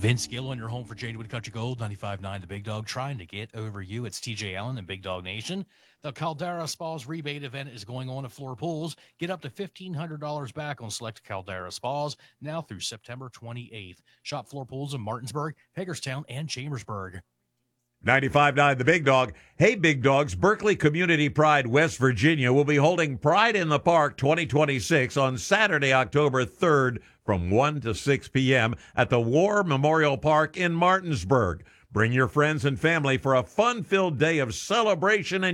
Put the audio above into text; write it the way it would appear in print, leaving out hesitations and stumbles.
Vince Gill on your home for Jadewood Country Gold, 95.9 The Big Dog, trying to get over you. It's TJ Allen and Big Dog Nation. The Caldera Spas rebate event is going on at Floor Pools. Get up to $1,500 back on select Caldera Spas now through September 28th. Shop Floor Pools in Martinsburg, Hagerstown, and Chambersburg. 95.9 The Big Dog. Hey, Big Dogs, Berkeley Community Pride, West Virginia will be holding Pride in the Park 2026 on Saturday, October 3rd from 1 to 6 p.m. at the War Memorial Park in Martinsburg. Bring your friends and family for a fun-filled day of celebration and